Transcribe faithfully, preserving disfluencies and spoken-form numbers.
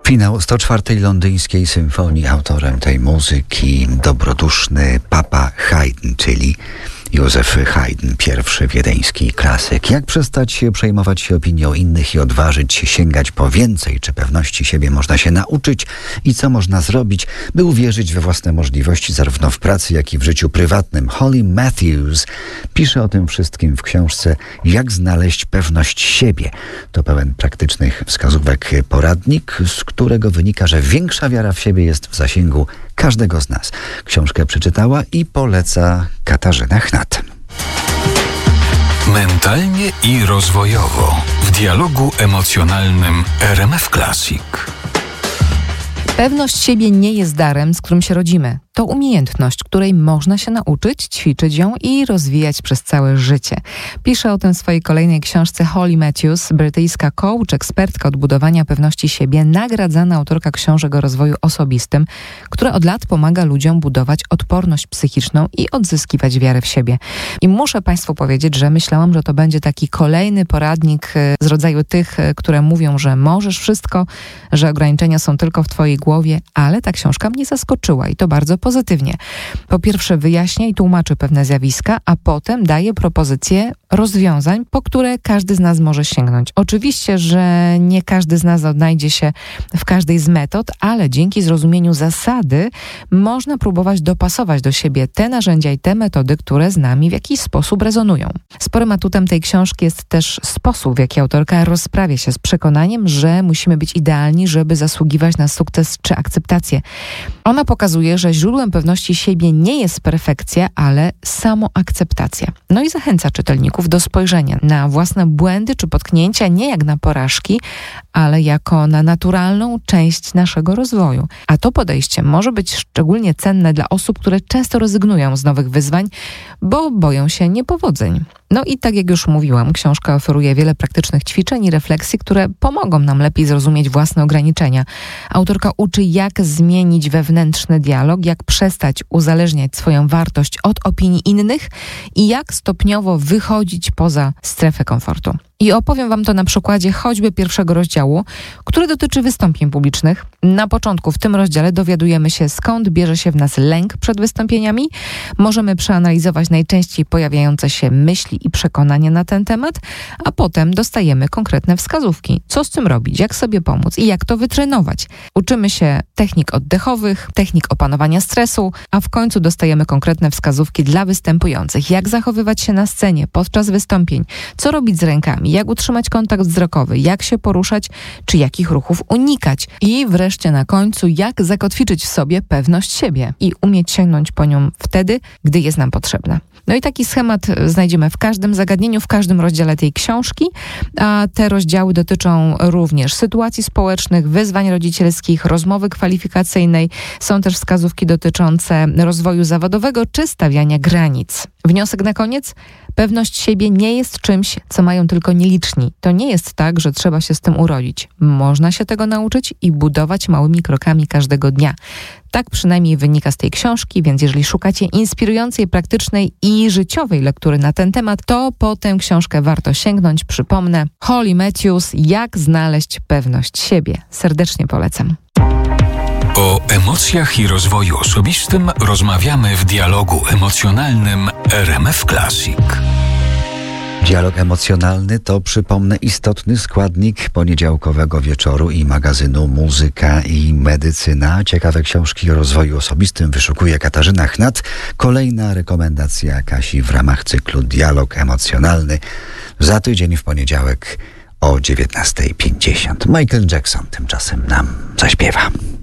Finał sto czwartej londyńskiej symfonii. Autorem tej muzyki dobroduszny Papa Haydn, czyli Józef Haydn, pierwszy wiedeński klasyk. Jak przestać przejmować się opinią innych i odważyć się sięgać po więcej? Czy pewności siebie można się nauczyć? I co można zrobić, by uwierzyć we własne możliwości zarówno w pracy, jak i w życiu prywatnym? Holly Matthews pisze o tym wszystkim w książce Jak znaleźć pewność siebie. To pełen praktycznych wskazówek poradnik, z którego wynika, że większa wiara w siebie jest w zasięgu każdego z nas. Książkę przeczytała i poleca Katarzyna Chnat. Mentalnie i rozwojowo w dialogu emocjonalnym R M F Classic. Pewność siebie nie jest darem, z którym się rodzimy. To umiejętność, której można się nauczyć, ćwiczyć ją i rozwijać przez całe życie. Pisze o tym w swojej kolejnej książce Holly Matthews, brytyjska coach, ekspertka od budowania pewności siebie, nagradzana autorka książek o rozwoju osobistym, która od lat pomaga ludziom budować odporność psychiczną i odzyskiwać wiarę w siebie. I muszę Państwu powiedzieć, że myślałam, że to będzie taki kolejny poradnik z rodzaju tych, które mówią, że możesz wszystko, że ograniczenia są tylko w Twojej głowie, ale ta książka mnie zaskoczyła i to bardzo pozytywnie. Po pierwsze wyjaśnia i tłumaczy pewne zjawiska, a potem daje propozycje rozwiązań, po które każdy z nas może sięgnąć. Oczywiście, że nie każdy z nas odnajdzie się w każdej z metod, ale dzięki zrozumieniu zasady można próbować dopasować do siebie te narzędzia i te metody, które z nami w jakiś sposób rezonują. Sporym atutem tej książki jest też sposób, w jaki autorka rozprawia się z przekonaniem, że musimy być idealni, żeby zasługiwać na sukces czy akceptację. Ona pokazuje, że źródłem pewności siebie nie jest perfekcja, ale samoakceptacja. No i zachęca czytelników do spojrzenia na własne błędy czy potknięcia nie jak na porażki, ale jako na naturalną część naszego rozwoju. A to podejście może być szczególnie cenne dla osób, które często rezygnują z nowych wyzwań, bo boją się niepowodzeń. No i tak jak już mówiłam, książka oferuje wiele praktycznych ćwiczeń i refleksji, które pomogą nam lepiej zrozumieć własne ograniczenia. Autorka uczy, jak zmienić wewnętrzny dialog, jak przestać uzależniać swoją wartość od opinii innych i jak stopniowo wychodzić poza strefę komfortu. I opowiem Wam to na przykładzie choćby pierwszego rozdziału, który dotyczy wystąpień publicznych. Na początku w tym rozdziale dowiadujemy się, skąd bierze się w nas lęk przed wystąpieniami. Możemy przeanalizować najczęściej pojawiające się myśli i przekonania na ten temat, a potem dostajemy konkretne wskazówki, co z tym robić, jak sobie pomóc i jak to wytrenować. Uczymy się technik oddechowych, technik opanowania stresu, a w końcu dostajemy konkretne wskazówki dla występujących, jak zachowywać się na scenie podczas wystąpień, co robić z rękami, jak utrzymać kontakt wzrokowy, jak się poruszać, czy jakich ruchów unikać. I wreszcie na końcu, jak zakotwiczyć w sobie pewność siebie i umieć sięgnąć po nią wtedy, gdy jest nam potrzebna. No i taki schemat znajdziemy w każdym zagadnieniu, w każdym rozdziale tej książki, a te rozdziały dotyczą również sytuacji społecznych, wyzwań rodzicielskich, rozmowy kwalifikacyjnej. Są też wskazówki dotyczące rozwoju zawodowego czy stawiania granic. Wniosek na koniec? Pewność siebie nie jest czymś, co mają tylko nieliczni. To nie jest tak, że trzeba się z tym urodzić. Można się tego nauczyć i budować małymi krokami każdego dnia. Tak przynajmniej wynika z tej książki, więc jeżeli szukacie inspirującej, praktycznej i życiowej lektury na ten temat, to po tę książkę warto sięgnąć. Przypomnę, Holly Matthews, Jak znaleźć pewność siebie. Serdecznie polecam. O emocjach i rozwoju osobistym rozmawiamy w dialogu emocjonalnym R M F Classic. Dialog emocjonalny to, przypomnę, istotny składnik poniedziałkowego wieczoru i magazynu Muzyka i Medycyna. Ciekawe książki o rozwoju osobistym wyszukuje Katarzyna Chnat. Kolejna rekomendacja Kasi w ramach cyklu Dialog emocjonalny za tydzień w poniedziałek o dziewiętnasta pięćdziesiąt. Michael Jackson tymczasem nam zaśpiewa.